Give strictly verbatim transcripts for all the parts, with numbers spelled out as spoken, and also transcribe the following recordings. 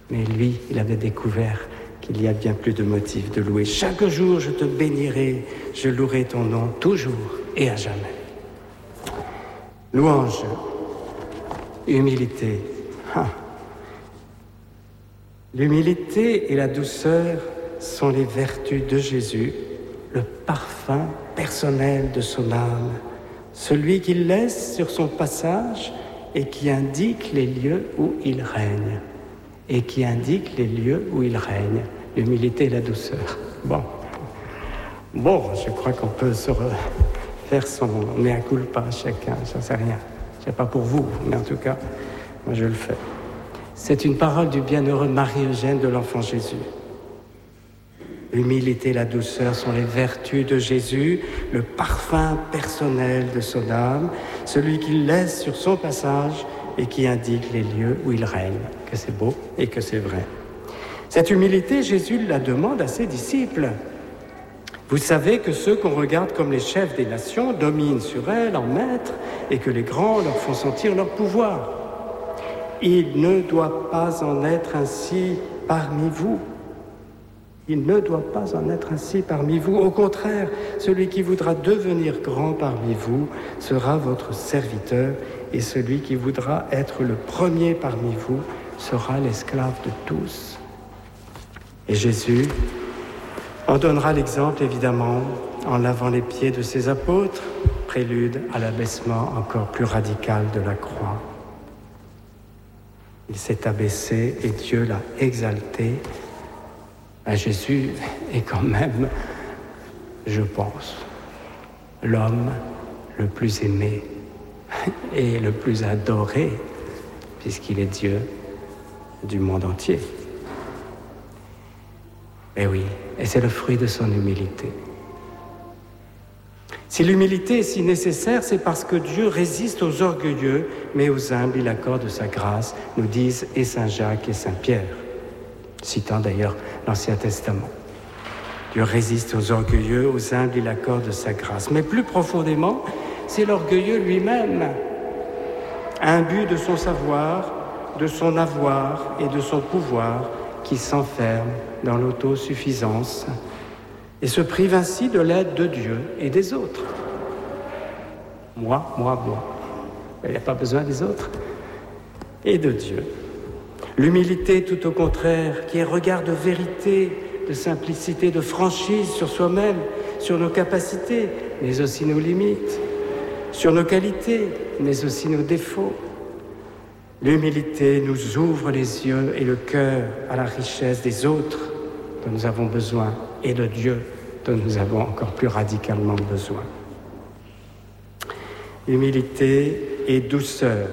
Mais lui, il avait découvert qu'il y a bien plus de motifs de louer. Chaque jour, je te bénirai, je louerai ton nom, toujours et à jamais. Louange, humilité. Ah. L'humilité et la douceur sont les vertus de Jésus, le parfum personnel de son âme, celui qu'il laisse sur son passage et qui indique les lieux où il règne. Et qui indique les lieux où il règne, l'humilité et la douceur. Bon, bon, je crois qu'on peut se faire son mea culpa chacun, j'en sais rien. Je ne sais pas pour vous, mais en tout cas, moi je le fais. C'est une parole du bienheureux Marie-Eugène de l'Enfant Jésus. L'humilité et la douceur sont les vertus de Jésus, le parfum personnel de son âme, celui qu'il laisse sur son passage et qui indique les lieux où il règne, que c'est beau et que c'est vrai. Cette humilité, Jésus la demande à ses disciples. Vous savez que ceux qu'on regarde comme les chefs des nations dominent sur elles en maîtres et que les grands leur font sentir leur pouvoir. Il ne doit pas en être ainsi parmi vous. Il ne doit pas en être ainsi parmi vous. Au contraire, celui qui voudra devenir grand parmi vous sera votre serviteur et celui qui voudra être le premier parmi vous sera l'esclave de tous. Et Jésus en donnera l'exemple, évidemment, en lavant les pieds de ses apôtres, prélude à l'abaissement encore plus radical de la croix. Il s'est abaissé et Dieu l'a exalté. Ben, Jésus est quand même, je pense, l'homme le plus aimé et le plus adoré, puisqu'il est Dieu du monde entier. Et oui, et c'est le fruit de son humilité. Si l'humilité est si nécessaire, c'est parce que Dieu résiste aux orgueilleux, mais aux humbles il accorde sa grâce, nous disent et Saint Jacques et Saint Pierre, citant d'ailleurs l'Ancien Testament. Dieu résiste aux orgueilleux, aux humbles il accorde sa grâce. Mais plus profondément, c'est l'orgueilleux lui-même, imbu de son savoir, de son avoir et de son pouvoir, qui s'enferme dans l'autosuffisance et se prive ainsi de l'aide de Dieu et des autres. Moi, moi, moi. Il n'y a pas besoin des autres. Et de Dieu. L'humilité, tout au contraire, qui est regard de vérité, de simplicité, de franchise sur soi-même, sur nos capacités, mais aussi nos limites, sur nos qualités, mais aussi nos défauts. L'humilité nous ouvre les yeux et le cœur à la richesse des autres dont nous avons besoin et de Dieu dont nous avons encore plus radicalement besoin. Humilité et douceur.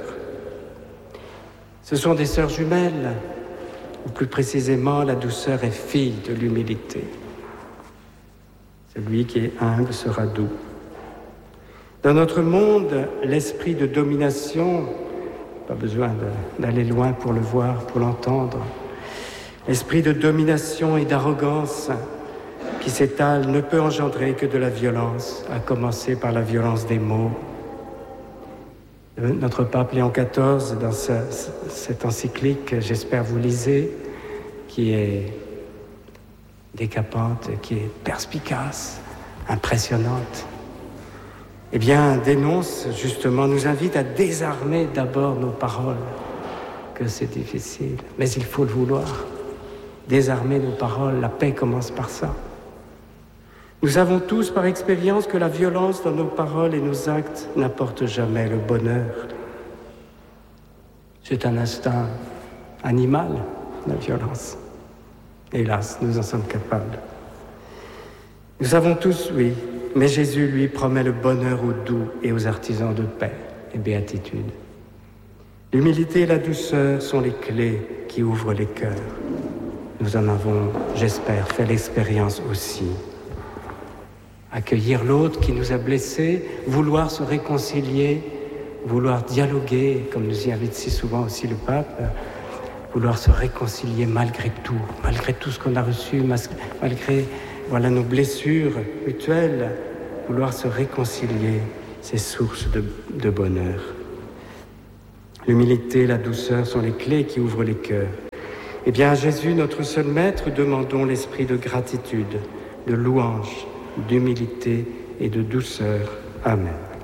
Ce sont des sœurs jumelles, ou plus précisément, la douceur est fille de l'humilité. Celui qui est humble sera doux. Dans notre monde, l'esprit de domination, pas besoin de, d'aller loin pour le voir, pour l'entendre, l'esprit de domination et d'arrogance qui s'étale ne peut engendrer que de la violence, à commencer par la violence des mots. Notre pape Léon quatorze, dans ce, cette encyclique, j'espère vous lisez, qui est décapante, qui est perspicace, impressionnante, eh bien, dénonce justement, nous invite à désarmer d'abord nos paroles, que c'est difficile, mais il faut le vouloir. Désarmer nos paroles, la paix commence par ça. Nous savons tous par expérience que la violence dans nos paroles et nos actes n'apporte jamais le bonheur. C'est un instinct animal, la violence. Hélas, nous en sommes capables. Nous savons tous, oui, mais Jésus, lui, promet le bonheur aux doux et aux artisans de paix et béatitude. L'humilité et la douceur sont les clés qui ouvrent les cœurs. Nous en avons, j'espère, fait l'expérience aussi. Accueillir l'autre qui nous a blessés, vouloir se réconcilier, vouloir dialoguer, comme nous y invite si souvent aussi le pape, vouloir se réconcilier malgré tout, malgré tout ce qu'on a reçu, malgré voilà, nos blessures mutuelles, vouloir se réconcilier, c'est source de, de bonheur. L'humilité et la douceur sont les clés qui ouvrent les cœurs. Eh bien, à Jésus, notre seul Maître, demandons l'esprit de gratitude, de louange, d'humilité et de douceur. Amen.